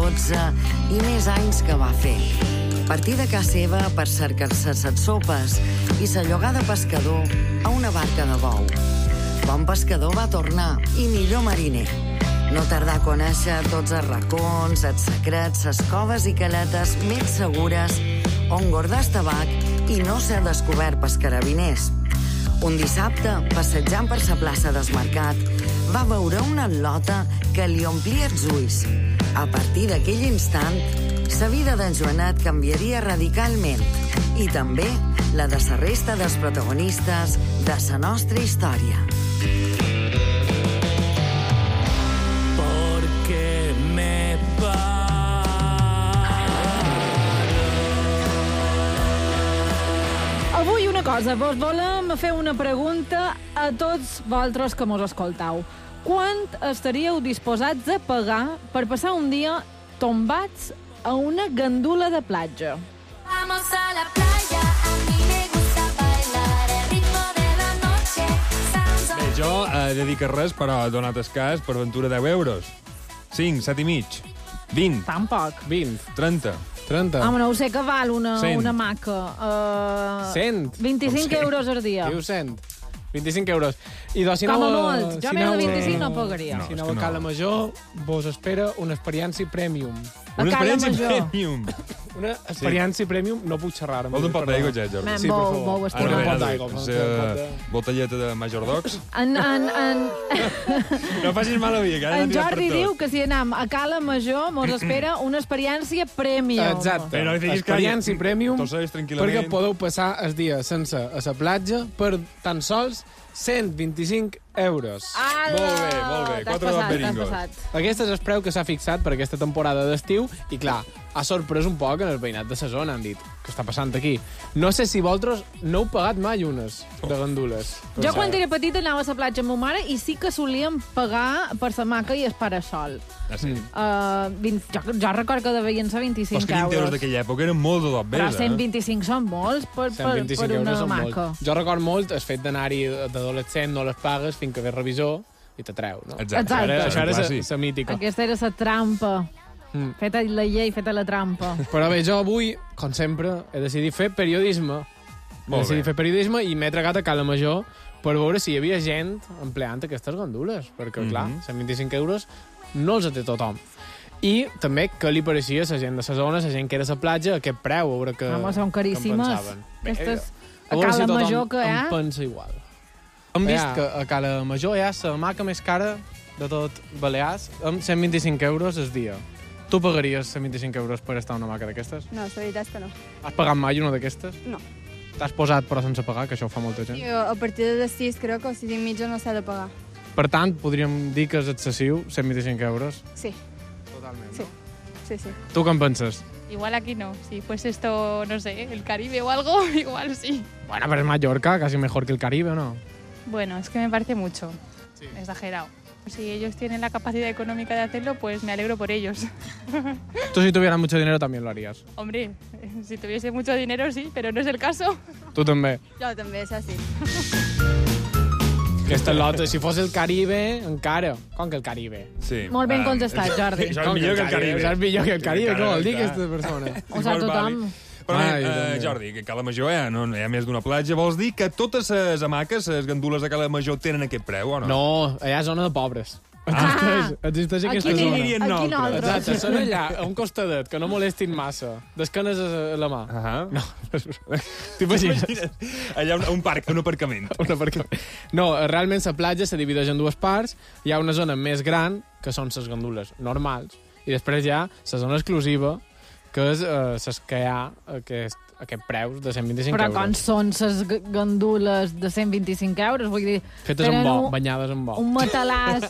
12 i més anys que va fer. Partí de casa seva per cercar-se set sopes i s'allogà de pescador a una barca de bou. Bon pescador va tornar i millor mariner. No tardà a conèixer tots els racons, els secrets, les coves i caletes més segures on guardar el tabac i no ser descobert pels carabiners. Un dissabte, passejant per la plaça del mercat, va veure una al·lota que li omplia els ulls. A partir d'aquell instant, la vida d'en Joanet canviaria radicalment i també la de la resta dels protagonistes de la nostra història. Porque me Avui una cosa, vos volem fer una pregunta a tots vosaltres que mos escoltau. Quant estaríeu disposats a pagar per passar un dia tombats a una gandula de platja? Vamos a la playa, a mí me gusta bailar el ritmo de la noche. Bé, jo he de dir que res, però he donat el cas per aventura 10 euros. 5, 7 i mig, 20, Tampoc. 20, 30. 30. Home, no ho sé que val una 100. maca. 100. 25 euros al dia. Diu 100. 25 euros. I doncs, si Com a aneu molt. Jo més de 25 no pagaria. No, Si és aneu que a Cala Major, vos espera una experiència premium. A Una Cala experiència Major. premium. Una experiència premium, no puc xerrar. Vols un pot d'aigua, ja, Jordi? Men, Sí, per bou, favor. bou, Ara estima. un pot d'aigua. Botelleta de Major Dogs. En No facis mal a mi, que ara no Jordi per tot. diu que si anem a Cala Major mos espera una experiència premium. Exacte. Però no diguis que Experiència premium Tots sabeu tranquil·lament. perquè podeu passar el dia sense a la platja per tan sols 125 euros. Ala! Molt bé. T'has 4 passat, beringos. t'has passat. Aquest és el preu que s'ha fixat per aquesta temporada d'estiu i, clar, ha sorprès un poc en el veïnat de la zona. Han dit, què està passant aquí? No sé si vosaltres no heu pagat mai unes de gandules. Jo quan era petita anava a la platja amb ma mare i sí que solíem pagar per la maca i el parasol. Ah, sí. Jo record que deveien ser 25 Els 20 euros euros. d'aquella època eren molt de dobbers, Però 125 són molts per 125 una euros són maca. molt. Jo record molt el fet d'anar-hi d'adolescent, no les pagues fins que ve revisor i te treu, no? Exacte. Això era clàssic. la mítica. Aquesta era la trampa. Feta la llei, feta la trampa. Però bé, jo avui, com sempre, he decidit fer periodisme. Molt bé. I m'he tragat a Cala Major per veure si hi havia gent empleant aquestes gandules, perquè, clar, 125 euros no els té tothom. I també què li pareixia a la gent de la zona, la gent que era a la platja, aquest preu, a veure què Home, són caríssimes. què en pensaven. Aquestes A a veure si Cala tothom Major que hi ha... en pensa igual. Hem vist que a Cala Major hi ha la maca més cara de tot Balears, amb 125 euros al dia. Tu pagaries 125 euros per estar a una maca d'aquestes? No, la veritat és que no. Has pagat mai una d'aquestes? No. T'has posat però sense pagar, que això ho fa molta gent. Jo a partir de les 6 crec que o 6 i mitja no s'ha de pagar. Per tant, podríem dir que és excessiu, 125 euros. Sí, Totalment, sí, sí, sí. Tu què en penses? Igual aquí no. Si fuese esto, no sé, el Caribe o algo, igual sí. Bueno, pero es Mallorca, casi mejor que el Caribe, ¿o no? Bueno, es que me parece mucho. Exagerado. Si ellos tienen la capacidad económica de hacerlo, pues me alegro por ellos. Tú si tuvieras mucho dinero también lo harías. Hombre, si tuviese mucho dinero sí, pero no es el caso. Tu també. Jo també, és així. Aquesta lota, si fos el Caribe, encara. Com que el Caribe? Sí. Molt ben contestat, Jordi. Això és millor que el Caribe. Això és millor que el Caribe, què vol dir Clar. aquesta persona? Ho sap tothom. Però Ai, bé, Déu meu. Jordi, que a Cala Major no hi ha més d'una platja. Vols dir que totes les hamaques, les gandules de Cala Major, tenen aquest preu, o no? No, allà és zona de pobres. Existeix Aquí aquesta n'hi zona. dirien aquí nosaltres. nosaltres. Exacte, són allà, a un costadet, que no molestin massa. D'esquenes a la mà. No, t'imagines? Allà un parc, un aparcament. No, realment la platja se divideix en dues parts. Hi ha una zona més gran, que són les gandules normals, i després hi ha la zona exclusiva, que és les que hi ha aquest preus de 125 Però euros. com són les gandules de 125 euros? Vull dir, Fetes amb tenen bo, banyades amb bo. un matalàs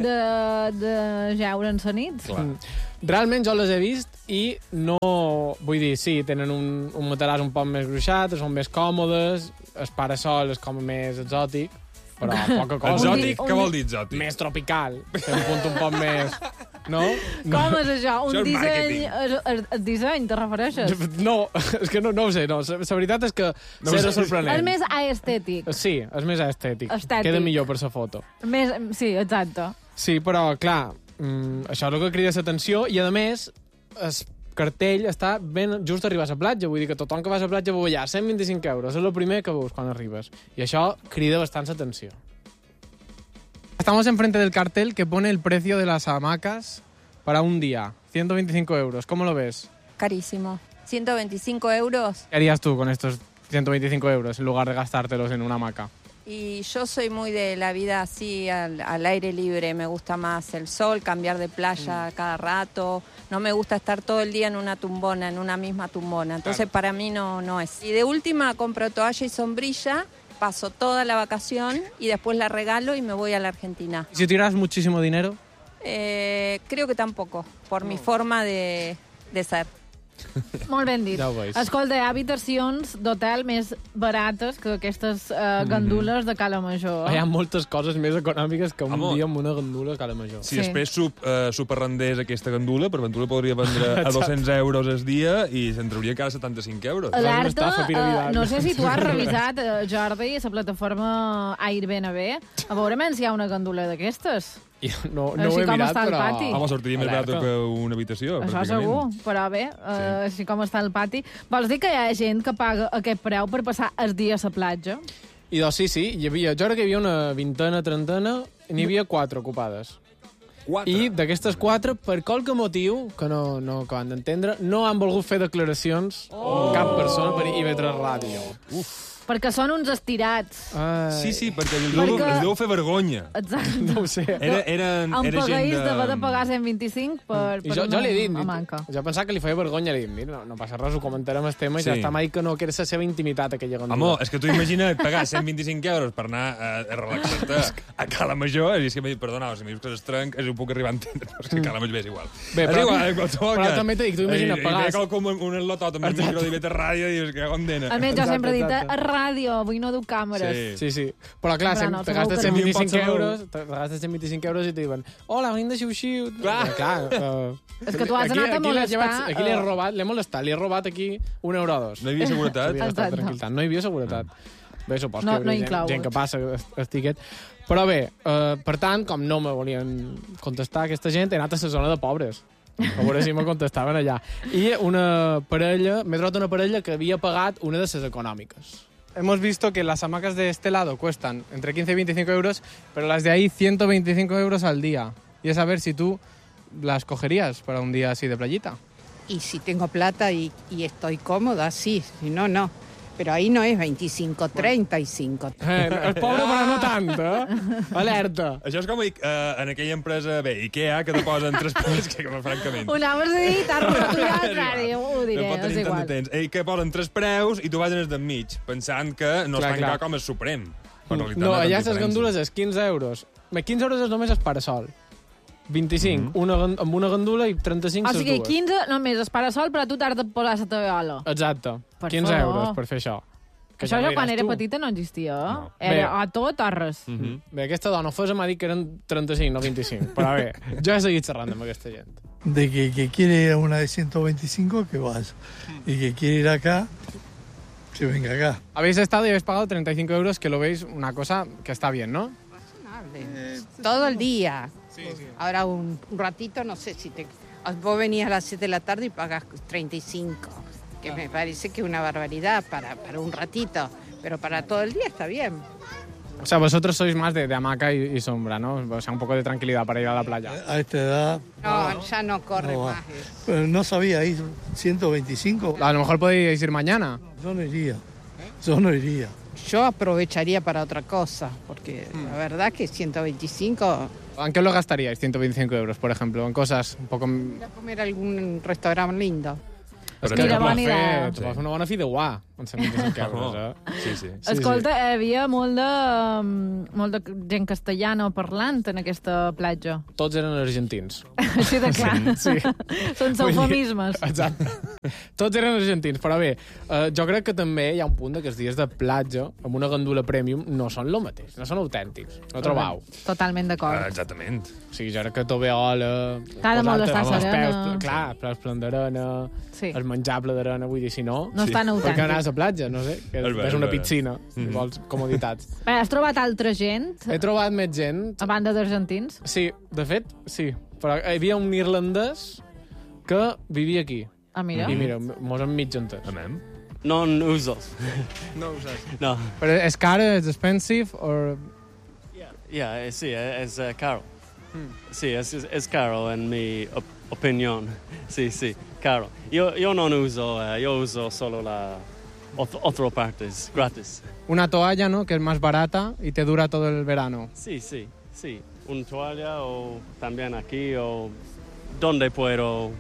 de jeure en la nit. Clar. Realment jo les he vist i no... Vull dir, sí, tenen un matalàs un poc més gruixat, són més còmodes, el parasol és com més exòtic, però poca cosa. Exòtic? Què vol dir exòtic? Més tropical, té un punt un poc més... No? Com és això? Un Això és disseny... màrqueting. El disseny, te refereixes? No, és que no ho sé, no. La veritat és que No ho zero sé. sorprenent. És més aestètic. Sí, és més estètic. Estètic. Queda millor per la foto. Més, sí, exacte. Sí, però, clar, això és el que crida l'atenció i, a més, el cartell està ben just arribar a la platja. Vull dir que tothom que va a la platja veu allà 125 euros. És el primer que veus quan arribes. I això crida bastant l'atenció. Estamos enfrente del cartel que pone el precio de las hamacas para un día. 125 euros. ¿Cómo lo ves? Carísimo. 125 euros. ¿Qué harías tú con estos 125 euros en lugar de gastártelos en una hamaca? Y yo soy muy de la vida así, al aire libre. Me gusta más el sol, cambiar de playa cada rato. No me gusta estar todo el día en una tumbona, en una misma tumbona. Entonces, para mí no es. Y de última compro toalla y sombrilla, paso toda la vacación y después la regalo y me voy a la Argentina. ¿Y si tiras muchísimo dinero? Creo que tampoco, por mi forma de ser. Molt ben dit. Ja ho veus. Escolta, hi ha habitacions d'hotel més barates que aquestes gandules de Cala Major. Hi ha moltes coses més econòmiques que un Home. dia amb una gandula a Cala Major. Si Sí. després superrendés aquesta gandula, per ventura podria vendre a 200 euros al dia i se'n trauria cada 75 euros. Alerta, estafa piramidal. no sé si tu has revisat, Jordi, la plataforma Airbnb, a veure si hi ha una gandula d'aquestes. I no Així ho he com mirat, està el però... pati. Home, sortiria més barat Alerta. que una habitació, Això pràcticament. segur, però bé, així com està el pati. Vols dir que hi ha gent que paga aquest preu per passar el dia a la platja? I doncs sí, jo crec que hi havia una vintena, trentena, i n'hi havia 4 ocupades. 4. I d'aquestes 4, per qualque motiu, que no acabem d'entendre, no han volgut fer declaracions cap persona per IB3 Ràdio. Perquè són uns estirats. Sí, perquè els Perquè- deu fer vergonya. Exacte. No ho sé. Era Em gent pagueix d'haver de pagar 125 per I jo li he dit, una manca. jo pensava que li feia vergonya, li he dit, mira, no passa res, ho comentarem el tema i Sí. ja està mai que no, que era la seva intimitat, aquella gandula. Home, és que tu imagina't pagar 125 euros per anar a relaxar-te a Cala Major, i és que m'he dit, perdoneu, si m'he dit que s'estrenc, ho puc arribar a entendre, però és que Cala Major és igual. Bé, és però- igual, en qualsevol però cas. també t'he dit, tu imagina't I pagar- ve qualcú amb un enlotot amb el micro d'IB3 Ràdio i dius que condena. A més, jo Exacte, sempre he dit exacte. a ràdio, avui no du càmeres. Sí. Però clar, Però no, te segur gastes que no. 125 euros i te diuen hola, venim de xiu-xiu. Clar. És que tu has anat a molestar, Aquí l'he robat, l'he molestat, li he robat aquí un euro o dos. No hi havia seguretat. Havia d'estar Exacte. tranquil·litat. No hi havia seguretat. Bé, supos No- que no hi havia inclou. gent que passa el tiquet. Però bé, per tant, com no me volien contestar aquesta gent, he anat a la zona de pobres. A veure si me contestaven allà. I una parella, m'he trobat una parella que havia pagat una de les econòmiques. Hemos visto que las hamacas de este lado cuestan entre 15 y 25 euros, pero las de ahí 125 euros al día. Y es a ver si tú las cogerías para un día así de playita. Y si tengo plata y estoy cómoda, sí, si no, no. Pero ahí no es 25, 35. El pobre, però no tant, Alerta. Això és com en aquella empresa, bé, Ikea, que te posen 3 preus, que francament... Ho anaves a dir, t'has robat ho diré, no pot és tenir tant igual. de temps. Que posen 3 preus i tu vas en el d'enmig, pensant que no Clar, és tan clar. car com el Suprem. Però en realitat No, hi ha allà tanta les gandules diferència. és 15 euros. Bé, 15 euros és només el parasol. 25, amb una gandula i 35 O les sigui, dues. 15 només es parasol, però tu t'has de posar la taveola. Exacte. Per 15 favor. euros per fer això. Que Això ja jo me quan diràs era tu. petita no existia. No. Era Bé. a tot o res. Bé, aquesta dona fosa m'ha dit que eren 35, no 25. Però bé, jo he seguit xerrant amb aquesta gent. De que quiere ir a una de 125, que vaya. Y que quiere ir acá, que venga acá. Habéis estado y habéis pagado 35 euros, que lo veis una cosa que está bien, ¿no? Todo el día. Ahora un ratito, no sé si te... Vos venís a las 7 de la tarde y pagas 35, que me parece que es una barbaridad para un ratito, pero para todo el día está bien. O sea, vosotros sois más de hamaca y sombra, ¿no? O sea, un poco de tranquilidad para ir a la playa. A esta edad... No, ya no corre no va. más eso. Pero no sabía ir 125. A lo mejor podéis ir mañana. Yo no iría. Yo no iría. Yo aprovecharía para otra cosa, porque la verdad que 125... ¿En qué lo gastaríais 125 euros, por ejemplo? En cosas un poco... Ir a comer a algún restaurante lindo. Però Mira, això- bona idea. Te pots fer una bona fideuà amb 125 euros, eh? Sí. Escolta, hi havia molt de gent castellana parlant en aquesta platja. Tots eren argentins. Així de clar. Sí. Sense Vull dir- eufemismes. Exacte. Tots eren argentins, però bé, jo crec que també hi ha un punt que els dies de platja amb una gandula premium no són el mateix, no són autèntics. No trobau? Totalment d'acord. Exactament. O sigui, jo crec que toveola... T'ha de molestar posar-te els serena. peus, clar, peus plens d'arena, Sí. el menjable d'arena, vull dir, si no... No és tan Per què anar a autèntic. la platja? No sé, que És vera, és una és vera. piscina, si vols comoditats. Has trobat altra gent, He trobat més gent. a banda d'argentins? Sí, de fet, sí. Però hi havia un irlandès que vivia aquí. Ah, mira. I mira, mos hem mig entès. Non usos. No usas. No. Però és car, és expensive, o... Yeah, sí, es caro. Sí, es caro en mi opinión. Sí, caro. Yo no uso, yo uso solo la otra parte, es gratis. Una toalla, ¿no?, que es más barata y te dura todo el verano. Sí. Una toalla o también aquí o donde puedo.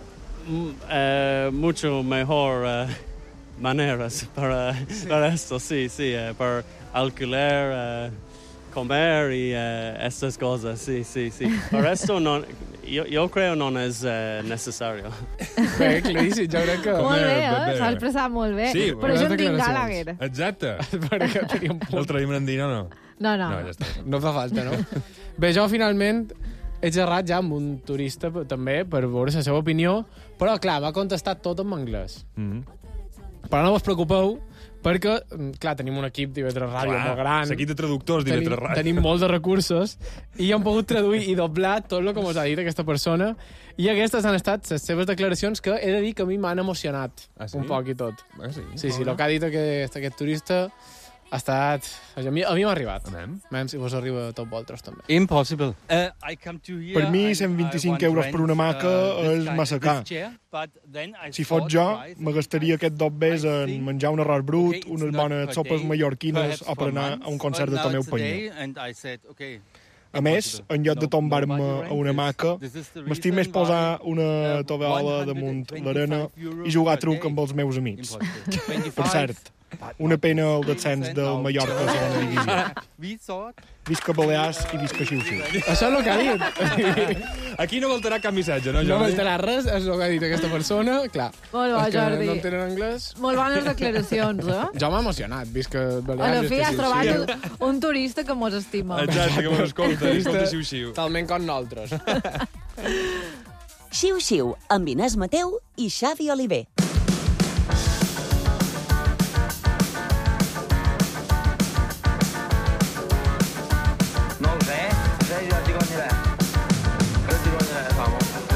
Mucho mejor maneras para esto, sí, para alquiler, comer y estas cosas, sí. Por esto no, yo creo no es necesario. Bé, claríssim, jo crec que... Molt bé, s'ha expressat molt bé. Sí, però jo en dic Gallagher. Exacte. Perquè tenia un punt. El traïm en dir, no. No. No, ja està. No fa falta, no? Bé, jo finalment he xerrat ja amb un turista també per veure la seva opinió, però clar, m'ha contestat tot en anglès. Però no us preocupeu, perquè, clar, tenim un equip d'IV3 Ràdio molt gran. L'equip de traductors d'IV3 Ràdio. Tenim molts de recursos i hem pogut traduir i doblar tot el que ens ha dit aquesta persona. I aquestes han estat les seves declaracions que he de dir que a mi m'han emocionat un poc i tot. Sí, el que ha dit aquest turista ha estat... A mi m'ha arribat. Anem, si vos arriba a tots vosaltres també. Impossible. Per mi, 125 euros per una hamaca és massa car. Si fos jo, me gastaria aquests 2 bes en menjar un arròs brut, unes bones sopes mallorquines o per anar a un concert de Tomeu Panyó. A més, en lloc de tombar-me a una hamaca, m'estic més posar una tovallola damunt l'arena i jugar a truc amb els meus amics. Per cert, una pena el descens del Mallorca a segona divisió. Visca Balears i visca Xiu-Xiu. Això és el que ha dit. Aquí no voltarà cap missatge, no, Jordi? No voltarà res, és el que ha dit aquesta persona. Clar, molt bo, Jordi. No entenen anglès. Molt bones declaracions, eh? Jo m'he emocionat, visca Balears. A la fi has trobat un turista que mos estima. Exacte, que mos escolta Xiu-Xiu. Talment com nosaltres. Xiu-Xiu, amb Inés Mateu i Xavi Oliver.